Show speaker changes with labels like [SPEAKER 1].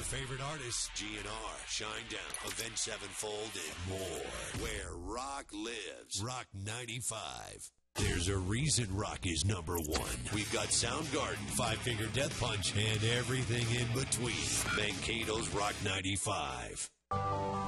[SPEAKER 1] favorite artists, GNR, Shinedown, Avenged Sevenfold, and more. Where rock lives. Rock 95. There's a reason rock is number one. We've got Soundgarden, Five Finger Death Punch, and everything in between. Mankato's Rock 95.